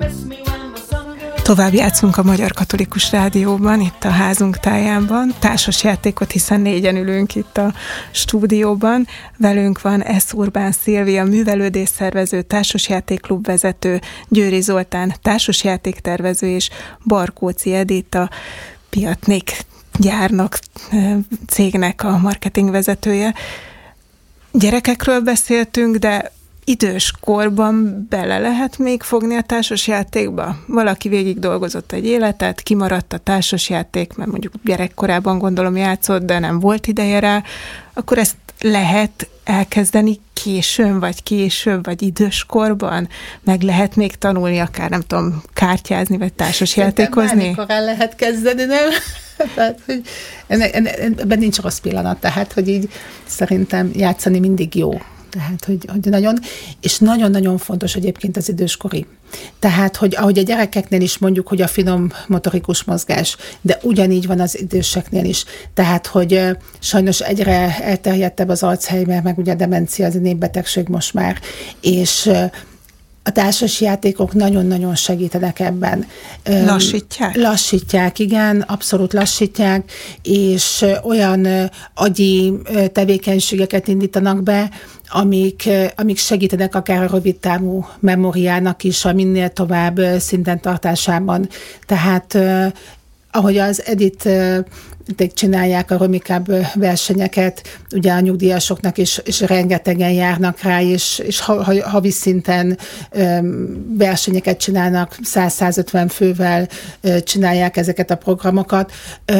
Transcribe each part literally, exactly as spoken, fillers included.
Tovább játszunk a Magyar Katolikus Rádióban, itt a házunk tájában. Társas játékot, hiszen négyen ülünk itt a stúdióban. Velünk van Esz Urbán Szilvia, művelődésszervező, társasjátékklub vezető, Győri Zoltán, társasjátéktervező, és Barkóci Edita, Piatnik gyárnak, cégnek a marketingvezetője. Gyerekekről beszéltünk, de idős korban bele lehet még fogni a társasjátékba? Valaki végig dolgozott egy életet, kimaradt a társasjáték, mert mondjuk gyerekkorában gondolom játszott, de nem volt ideje rá, akkor ezt lehet elkezdeni későn, vagy később, vagy idős korban? Meg lehet még tanulni, akár nem tudom, kártyázni, vagy társasjátékozni? Bármikorán lehet kezdeni, nem? Tehát, hogy ebben nincs rossz pillanat, tehát, hogy így szerintem játszani mindig jó. Tehát, hogy, hogy nagyon, és nagyon-nagyon fontos egyébként az időskori. Tehát, hogy ahogy a gyerekeknél is mondjuk, hogy a finom motorikus mozgás, de ugyanígy van az időseknél is. Tehát, hogy sajnos egyre elterjedtebb az Alzheimer, meg ugye a demencia, az népbetegség most már, és a társas játékok nagyon-nagyon segítenek ebben. Lassítják? Lassítják, igen, abszolút lassítják, és olyan agyi tevékenységeket indítanak be, amik, amik segítenek akár a rövidtávú memóriának is, a minél tovább szinten tartásában. Tehát ahogy az Edit csinálják a Romikább versenyeket, ugye a nyugdíjasoknak is, is rengetegen járnak rá, és, és havi szinten versenyeket csinálnak, száz-százötven fővel csinálják ezeket a programokat.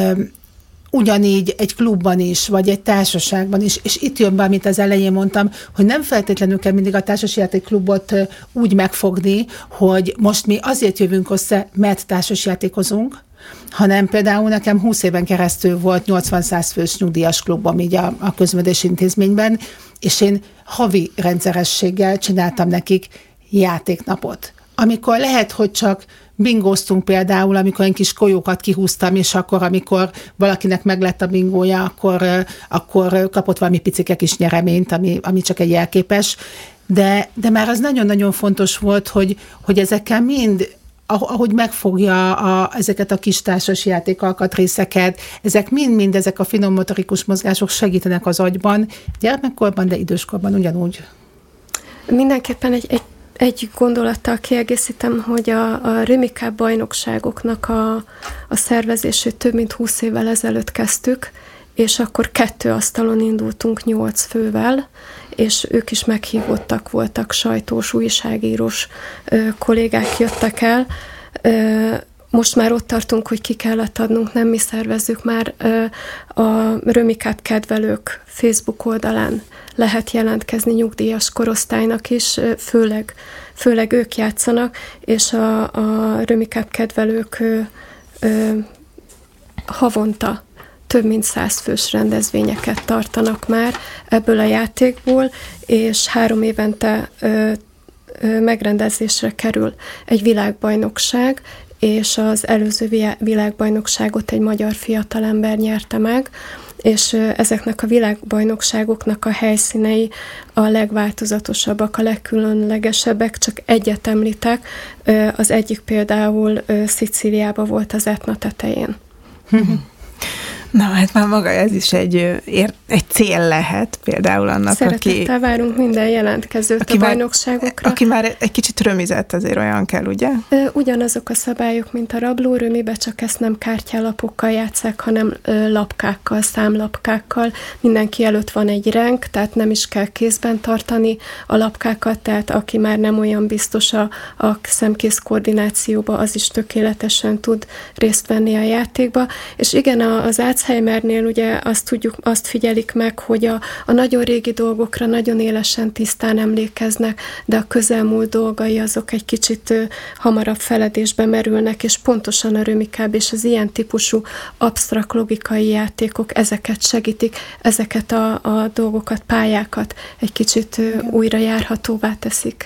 Ugyanígy egy klubban is, vagy egy társaságban is, és itt jön be, amit az elején mondtam, hogy nem feltétlenül kell mindig a társasjátékklubot úgy megfogni, hogy most mi azért jövünk össze, mert társasjátékozunk, hanem például nekem húsz éven keresztül volt nyolcvan-száz fős nyugdíjas klubom így a, a közművelési intézményben, és én havi rendszerességgel csináltam nekik játéknapot. Amikor lehet, hogy csak bingóztunk például, amikor én kis kolyókat kihúztam, és akkor, amikor valakinek meglett a bingója, akkor, akkor kapott valami picike kis nyereményt, ami, ami csak egy jelképes. De, de már az nagyon-nagyon fontos volt, hogy, hogy ezekkel mind, ahogy megfogja a, ezeket a kis társas játékalkatrészeket, ezek mind-mind, ezek a finom motorikus mozgások segítenek az agyban, gyermekkorban, de időskorban ugyanúgy. Mindenképpen egy, egy Egy gondolattal kiegészítem, hogy a, a Rumikább bajnokságoknak a, a szervezését több mint húsz évvel ezelőtt kezdtük, és akkor kettő asztalon indultunk nyolc fővel, és ők is meghívottak voltak, sajtós, újságírós ö, kollégák jöttek el. Ö, most már ott tartunk, hogy ki kellett adnunk, nem mi szervezzük már, ö, a Rumikább kedvelők Facebook oldalán lehet jelentkezni nyugdíjas korosztálynak is, főleg, főleg ők játszanak, és a, a Rumikább kedvelők ö, ö, havonta több mint száz fős rendezvényeket tartanak már ebből a játékból, és három évente ö, ö, megrendezésre kerül egy világbajnokság, és az előző világbajnokságot egy magyar fiatalember nyerte meg, és ezeknek a világbajnokságoknak a helyszínei a legváltozatosabbak, a legkülönlegesebbek, csak egyet említek, az egyik például Szicíliában volt az Etna tetején. Na, hát már maga ez is egy, egy cél lehet például annak, Szeretettel aki... Szeretettel várunk minden jelentkezőt aki a bajnokságokra. Már, aki már egy kicsit römizett, azért olyan kell, ugye? Ugyanazok a szabályok, mint a rablórömibe, csak ezt nem kártyálapokkal játsszák, hanem lapkákkal, számlapkákkal. Mindenki előtt van egy renk, tehát nem is kell kézben tartani a lapkákat, tehát aki már nem olyan biztos a, a szemkész koordinációba, az is tökéletesen tud részt venni a játékba. És igen, az Alzheimernél ugye azt tudjuk, azt figyelik meg, hogy a, a nagyon régi dolgokra nagyon élesen tisztán emlékeznek, de a közelmúlt dolgai azok egy kicsit ö, hamarabb feledésbe merülnek, és pontosan a Rumikább és az ilyen típusú absztrakt logikai játékok ezeket segítik, ezeket a, a dolgokat, pályákat egy kicsit ö, újra járhatóvá teszik.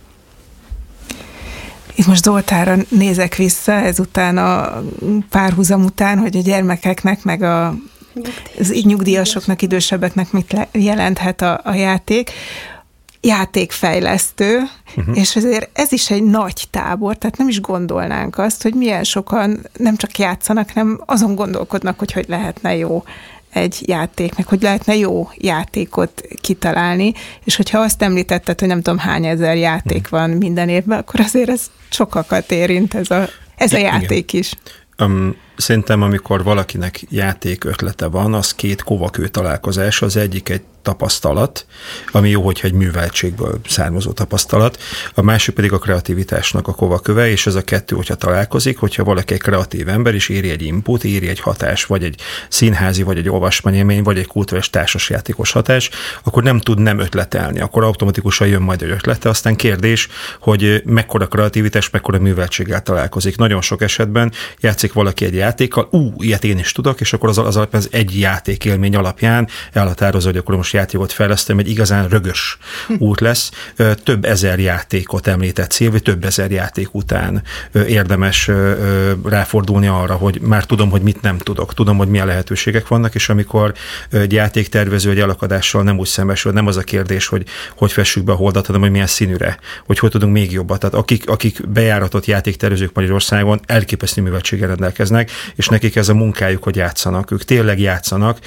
Itt most Zoltánra nézek vissza, ezután a párhuzam után, hogy a gyermekeknek, meg a, az nyugdíjasoknak, idősebbeknek mit jelenthet a, a játék. játékfejlesztő, uh-huh. és ezért ez is egy nagy tábor, tehát nem is gondolnánk azt, hogy milyen sokan nem csak játszanak, hanem azon gondolkodnak, hogy hogy lehetne jó egy játék, meg hogy lehetne jó játékot kitalálni, és hogyha azt említetted, hogy nem tudom hány ezer játék van minden évben, akkor azért ez sokakat érint ez a, ez a játék is. Um, szerintem, amikor valakinek játék ötlete van, az két kovakő találkozás, az egyik egy tapasztalat, ami jó, hogyha egy műveltségből származó tapasztalat, a másik pedig a kreativitásnak a kovaköve, és ez a kettő, hogyha találkozik, hogyha valaki egy kreatív ember, és éri egy input, éri egy hatás, vagy egy színházi, vagy egy olvasmányélmény, vagy egy kulturális társasjátékos hatás, akkor nem tud nem ötletelni, akkor automatikusan jön majd egy ötlete, aztán kérdés, hogy mekkora kreativitás, mekkora műveltséggel találkozik. Nagyon sok esetben játszik valaki egy játékkal, ú, ilyet én is tudok, és akkor az, az alapján az egy játékélmény alapján elhatározza, hogy akkor most játékot fejlesztem, egy igazán rögös út lesz. Több ezer játékot említett Szilvi, több ezer játék után érdemes ráfordulni arra, hogy már tudom, hogy mit nem tudok, tudom, hogy milyen lehetőségek vannak, és amikor egy játéktervező egy elakadással nem úgy szembesül, nem az a kérdés, hogy hogy fessük be a holdat, hanem hogy milyen színűre, hogy hogy tudunk még jobbat. Tehát akik, akik bejáratott játéktervezők Magyarországon elképesztő műveltséggel rendelkeznek, és nekik ez a munkájuk, hogy játszanak. Ők tényleg játszanak,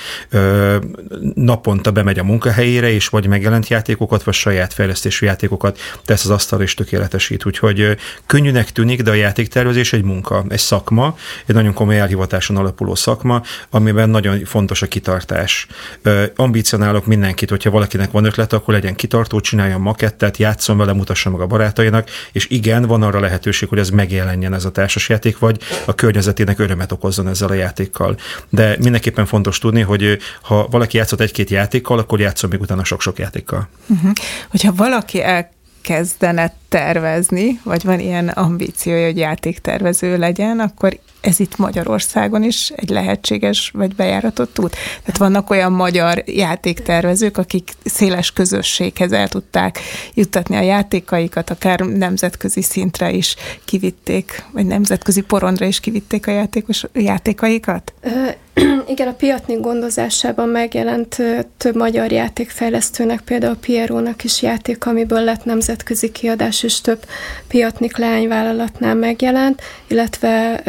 naponta bemegy a munkahelyére, és vagy megjelent játékokat, vagy saját fejlesztésű játékokat tesz az asztalra és tökéletesít. Úgyhogy könnyűnek tűnik, de a játéktervezés egy munka, egy szakma, egy nagyon komoly elhivatáson alapuló szakma, amiben nagyon fontos a kitartás. Ambicionálok mindenkit, hogyha valakinek van ötlete, akkor legyen kitartó, csináljon makettet, játszon vele, mutassa meg a barátainak, és igen, van arra lehetőség, hogy ez megjelenjen ez a társasjáték, vagy a környezetének örömet okozzon ezzel a játékkal. De mindenképpen fontos tudni, hogy ha valaki játszott egy-két játékkal, akkor játszom még utána sok-sok játékkal. Uh-huh. Hogyha valaki elkezdene tervezni, vagy van ilyen ambíciója, hogy játéktervező legyen, akkor ez itt Magyarországon is egy lehetséges vagy bejáratott út? Tehát vannak olyan magyar játéktervezők, akik széles közösséghez el tudták juttatni a játékaikat, akár nemzetközi szintre is kivitték, vagy nemzetközi porondra is kivitték a játékos, játékaikat? Igen, a Piatnik gondozásában megjelent több magyar játékfejlesztőnek, például Pierónak is játék, amiből lett nemzetközi kiadás, és több Piatnik leányvállalatnál megjelent, illetve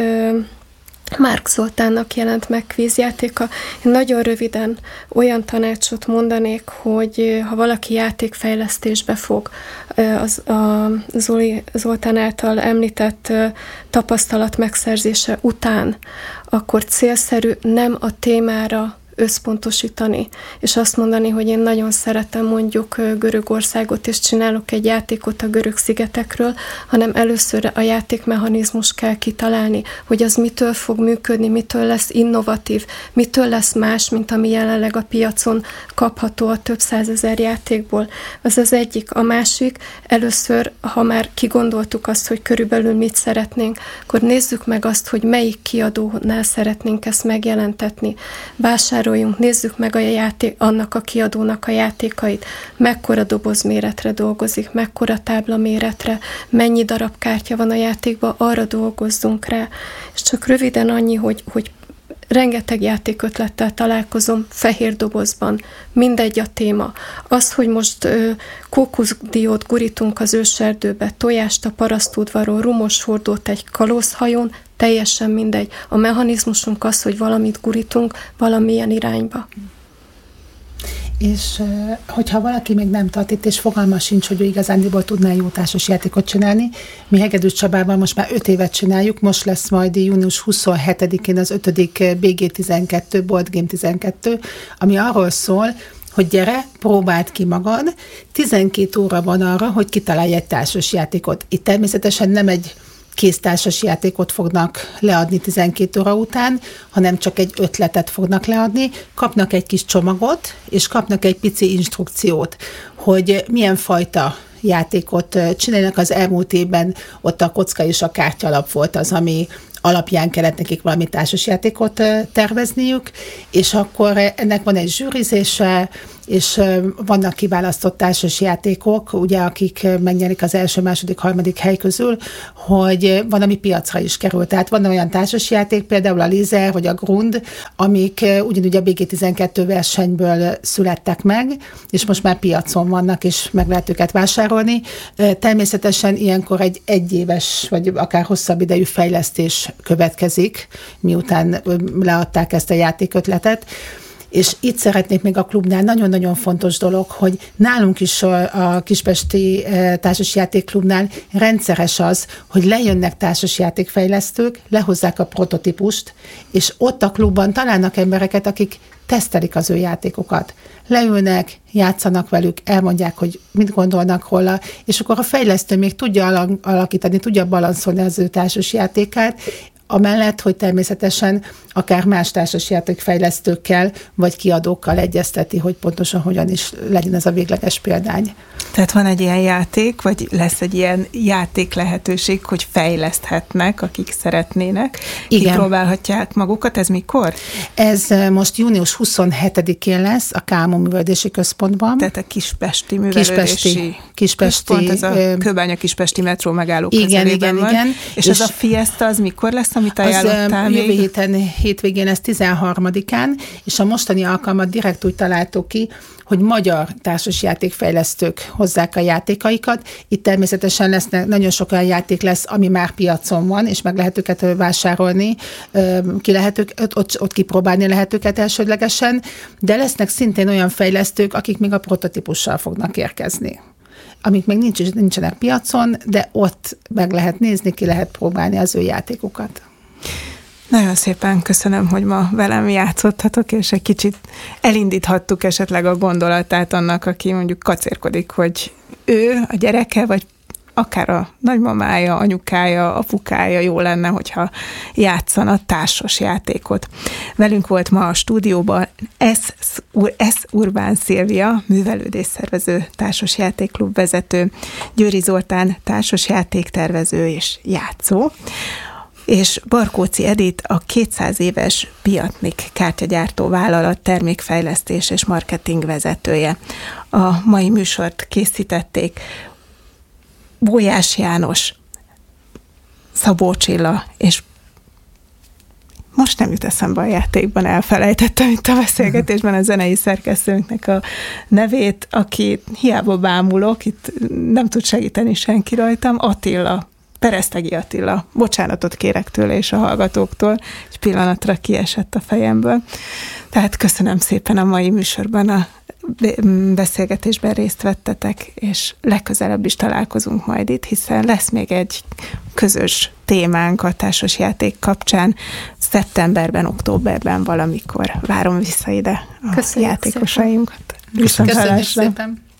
Márk Zoltánnak jelent meg kvízjátéka. Én nagyon röviden olyan tanácsot mondanék, hogy ha valaki játékfejlesztésbe fog, az a Zoli, Zoltán által említett tapasztalat megszerzése után, akkor célszerű nem a témára összpontosítani, és azt mondani, hogy én nagyon szeretem mondjuk Görögországot, és csinálok egy játékot a görög szigetekről, hanem először a játékmechanizmus kell kitalálni, hogy az mitől fog működni, mitől lesz innovatív, mitől lesz más, mint ami jelenleg a piacon kapható a több százezer játékból. Az az egyik. A másik, először, ha már kigondoltuk azt, hogy körülbelül mit szeretnénk, akkor nézzük meg azt, hogy melyik kiadónál szeretnénk ezt megjelentetni. Vásároljunk, nézzük meg a játék, annak a kiadónak a játékait, mekkora dobozméretre dolgozik, mekkora táblaméretre, mennyi darab kártya van a játékban, arra dolgozzunk rá. És csak röviden annyi, hogy, hogy rengeteg játékötlettel találkozom fehér dobozban, mindegy a téma. Az, hogy most ö, kókuszdiót gurítunk az őserdőbe, tojást a parasztudvarról, rumos hordót egy kalózhajón, teljesen mindegy. A mechanizmusunk az, hogy valamit gurítunk valamilyen irányba. És hogyha valaki még nem tart itt, és fogalma sincs, hogy ő igazándiból tudná jó társas játékot csinálni, mi Hegedűs Csabával most már öt évet csináljuk, most lesz majd június huszonhetedikén az ötödik bé gé tizenkettő, Board Game tizenkettő, ami arról szól, hogy gyere, próbáld ki magad, tizenkét óra van arra, hogy kitalálj egy társas játékot. Itt természetesen nem egy kész társas játékot fognak leadni tizenkét óra után, hanem csak egy ötletet fognak leadni, kapnak egy kis csomagot, és kapnak egy pici instrukciót, hogy milyen fajta játékot csinálnak. Az elmúlt évben ott a kocka és a kártyalap volt az, ami, alapján kellett nekik valami társasjátékot tervezniük, és akkor ennek van egy zsűrizése, és vannak kiválasztott társasjátékok, ugye, akik megnyerik az első, második, harmadik hely közül, hogy van, ami piacra is kerül. Tehát van olyan társasjáték, például a Lézer vagy a Grund, amik ugyanúgy a bé gé tizenkettő versenyből születtek meg, és most már piacon vannak, és meg lehet őket vásárolni. Természetesen ilyenkor egy egyéves, vagy akár hosszabb idejű fejlesztés következik, miután leadták ezt a játékötletet. És itt szeretnék még a klubnál nagyon-nagyon fontos dolog, hogy nálunk is a Kispesti Társasjátékklubnál rendszeres az, hogy lejönnek társasjátékfejlesztők, lehozzák a prototípust, és ott a klubban találnak embereket, akik tesztelik az ő játékokat. Leülnek, játszanak velük, elmondják, hogy mit gondolnak róla, és akkor a fejlesztő még tudja alakítani, tudja balanszolni az ő társasjátékát, amellett, hogy természetesen akár más társasjátékfejlesztőkkel vagy kiadókkal egyezteti, hogy pontosan hogyan is legyen ez a végleges példány. Tehát van egy ilyen játék, vagy lesz egy ilyen játék lehetőség, hogy fejleszthetnek, akik szeretnének. Igen. Kipróbálhatják magukat. Ez mikor? Ez most június huszonhetedikén lesz a Kálmon Művelődési Központban. Tehát a Kispesti Művelődési Kispesti, Kispesti Központ, ez a Kőbánya-Kispesti metró megálló igen, közelében igen, van. Igen. És, és az a Fiesta, az mikor lesz, amit ajánlottál az, még? Jövő héten, hétvégén ez tizenharmadikán, és a mostani alkalmat direkt úgy találtuk ki, hogy magyar társasjátékfejlesztők hozzák a játékaikat. Itt természetesen lesznek, nagyon sok olyan játék lesz, ami már piacon van, és meg lehet őket vásárolni, ki lehet őket, ott, ott kipróbálni lehet őket elsődlegesen, de lesznek szintén olyan fejlesztők, akik még a prototípussal fognak érkezni, amik még nincs, nincsenek piacon, de ott meg lehet nézni, ki lehet próbálni az ő játékukat. Nagyon szépen köszönöm, hogy ma velem játszottatok, és egy kicsit elindíthattuk esetleg a gondolatát annak, aki mondjuk kacérkodik, hogy ő, a gyereke, vagy akár a nagymamája, anyukája, apukája jó lenne, hogyha játszana társas játékot. Velünk volt ma a stúdióban S. Urbán Szilvia, művelődésszervező társasjátékklub vezető, Győri Zoltán társasjátéktervező és játszó, és Barkóczy Edit, a kétszáz éves Piatnik kártyagyártó vállalat termékfejlesztés és marketing vezetője. A mai műsort készítették Bójás János, Szabó Csilla, és most nem jut eszembe a játékban, elfelejtettem itt a beszélgetésben a zenei szerkesztőnknek a nevét, aki hiába bámulok, itt nem tud segíteni senki rajtam, Attila, Peresztegi Attila. Bocsánatot kérek tőle és a hallgatóktól, egy pillanatra kiesett a fejemből. Tehát köszönöm szépen a mai műsorban, a beszélgetésben részt vettetek, és legközelebb is találkozunk majd itt, hiszen lesz még egy közös témánk a társasjáték kapcsán szeptemberben, októberben valamikor. Várom vissza ide a Köszönjük játékosainkat. Köszönjük szépen.